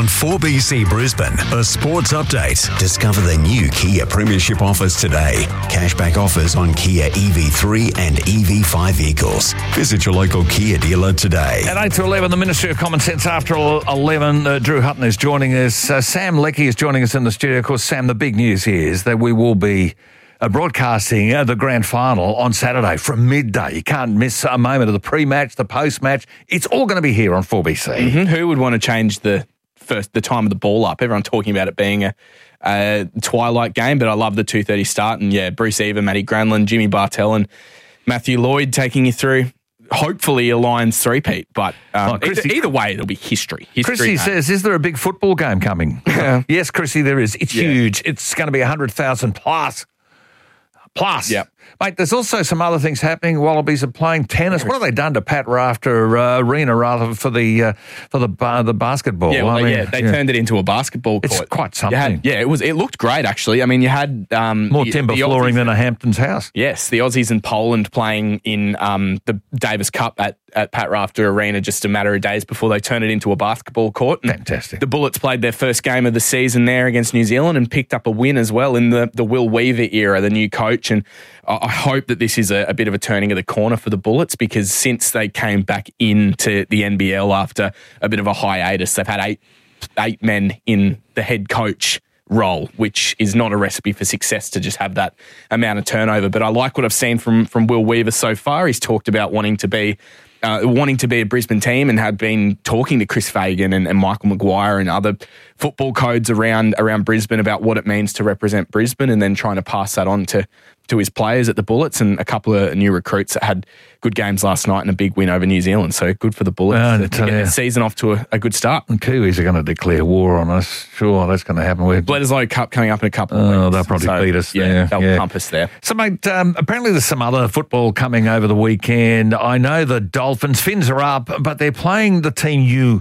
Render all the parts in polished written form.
4BC Brisbane, a sports update. Discover the new Kia Premiership offers today. Cashback offers on Kia EV3 and EV5 vehicles. Visit your local Kia dealer today. At 8 to 11, the Ministry of Common Sense after 11. Drew Hutton is joining us. Sam Leckie is joining us in the studio. Of course, Sam, the big news here is that we will be broadcasting the grand final on Saturday from midday. You can't miss a moment of the pre-match, the post-match. It's all going to be here on 4BC. Mm-hmm. Who would want to change the time of the ball up? Everyone talking about it being a twilight game, but I love the 2:30 start. And yeah, Bruce Eva, Matty Granlund, Jimmy Bartell and Matthew Lloyd taking you through hopefully a Lions three-peat. But either way, it'll be history. Chrissy says, is there a big football game coming? Yes, Chrissy, there is. It's huge. It's going to be 100,000 plus. Yep. Mate, there's also some other things happening. Wallabies are playing tennis. What have they done to Pat Rafter Arena for the basketball? Yeah, they turned it into a basketball court. It's quite something. It looked great actually. I mean, you had more timber flooring than a Hampton's house. Yes, the Aussies and Poland playing in the Davis Cup at Pat Rafter Arena just a matter of days before they turned it into a basketball court. And fantastic. The Bullets played their first game of the season there against New Zealand and picked up a win as well in the Will Weaver era, the new coach. And I hope that this is a bit of a turning of the corner for the Bullets, because since they came back into the NBL after a bit of a hiatus, they've had eight men in the head coach role, which is not a recipe for success to just have that amount of turnover. But I like what I've seen from Will Weaver so far. He's talked about wanting to be a Brisbane team and had been talking to Chris Fagan and Michael Maguire and other football codes around Brisbane about what it means to represent Brisbane, and then trying to pass that on to his players at the Bullets, and a couple of new recruits that had good games last night and a big win over New Zealand. So good for the Bullets to get the season off to a good start. And Kiwis are going to declare war on us. Sure, that's going to happen. Bledisloe Cup coming up in a couple of weeks. They'll probably beat us there. They'll pump us there. So, mate, apparently there's some other football coming over the weekend. I know the Dolphins, fins are up, but they're playing the team you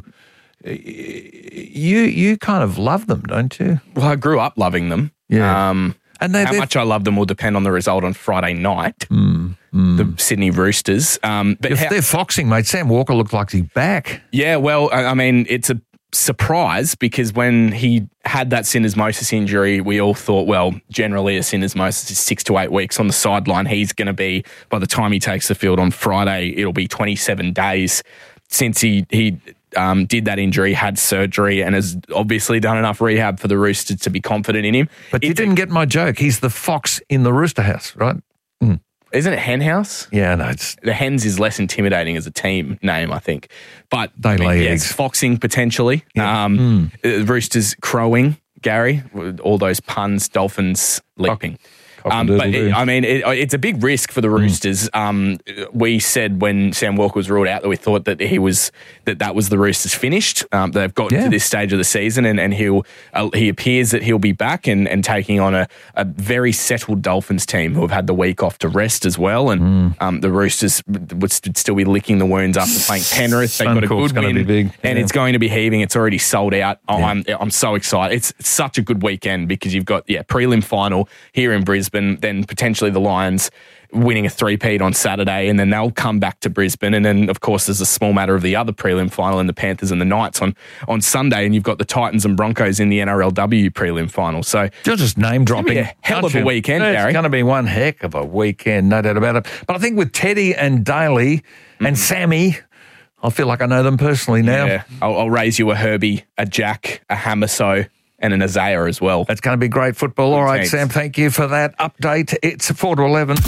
kind of love them, don't you? Well, I grew up loving them. Yeah. And how much I love them will depend on the result on Friday night. The Sydney Roosters. But they're foxing, mate. Sam Walker looked like he's back. Yeah, well, I mean, it's a surprise because when he had that syndesmosis injury, we all thought, well, generally a syndesmosis is 6 to 8 weeks on the sideline. He's going to be, by the time he takes the field on Friday, it'll be 27 days since he did that injury, had surgery, and has obviously done enough rehab for the Roosters to be confident in him. But you didn't get my joke. He's the fox in the Rooster House, right? Isn't it Hen House? Yeah, no. The Hens is less intimidating as a team name, I think. But they lay eggs. Foxing potentially. Yeah. Roosters crowing, Gary. All those puns, Dolphins leaping. But it's a big risk for the Roosters. We said when Sam Walker was ruled out that we thought that that was the Roosters finished. They've gotten to this stage of the season, and he appears that he'll be back and taking on a very settled Dolphins team who have had the week off to rest as well. And the Roosters would still be licking the wounds after playing Penrith. They've got a good win, and it's going to be heaving. It's already sold out. I'm so excited. It's such a good weekend because you've got prelim final here in Brisbane. Then potentially the Lions winning a three-peat on Saturday, and then they'll come back to Brisbane. And then, of course, there's a small matter of the other prelim final in the Panthers and the Knights on Sunday, and you've got the Titans and Broncos in the NRLW prelim final. So you're just name-dropping. It's a hell of a weekend, Gary. It's going to be one heck of a weekend, no doubt about it. But I think with Teddy and Daly and Sammy, I feel like I know them personally now. Yeah, I'll raise you a Herbie, a Jack, a Hamaso, and an Isaiah as well. That's going to be great football. All right, Sam, thank you for that update. It's 4 to 11.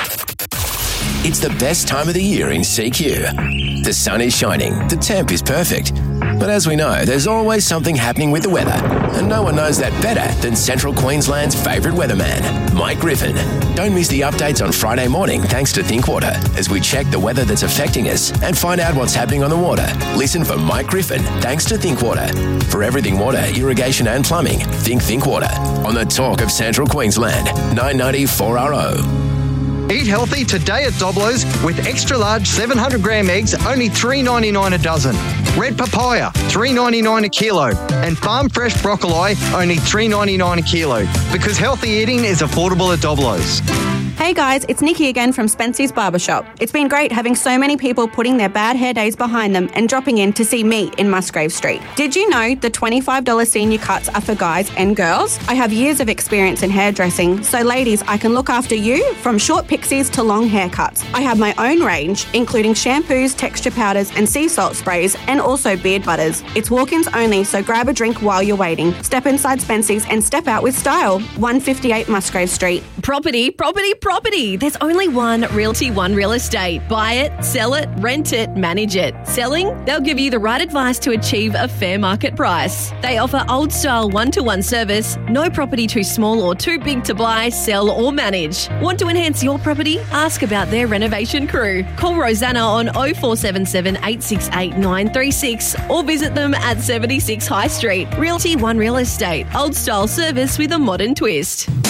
It's the best time of the year in CQ. The sun is shining, the temp is perfect. But as we know, there's always something happening with the weather. And no one knows that better than Central Queensland's favourite weatherman, Mike Griffin. Don't miss the updates on Friday morning thanks to Thinkwater as we check the weather that's affecting us and find out what's happening on the water. Listen for Mike Griffin thanks to Thinkwater. For everything water, irrigation and plumbing, think Thinkwater. On the talk of Central Queensland, 990 4RO. Eat healthy today at Doblo's with extra large 700 gram eggs, only $3.99 a dozen. Red papaya, $3.99 a kilo. And farm fresh broccoli, only $3.99 a kilo. Because healthy eating is affordable at Doblo's. Hey guys, it's Nikki again from Spency's Barbershop. It's been great having so many people putting their bad hair days behind them and dropping in to see me in Musgrave Street. Did you know the $25 senior cuts are for guys and girls? I have years of experience in hairdressing, so ladies, I can look after you from short pixies to long haircuts. I have my own range, including shampoos, texture powders and sea salt sprays, and also beard butters. It's walk-ins only, so grab a drink while you're waiting. Step inside Spency's and step out with style. 158 Musgrave Street. Property. There's only one Realty One Real Estate. Buy it, sell it, rent it, manage it. Selling? They'll give you the right advice to achieve a fair market price. They offer old-style one-to-one service, no property too small or too big to buy, sell or manage. Want to enhance your property? Ask about their renovation crew. Call Rosanna on 0477 868 936 or visit them at 76 High Street. Realty One Real Estate. Old-style service with a modern twist.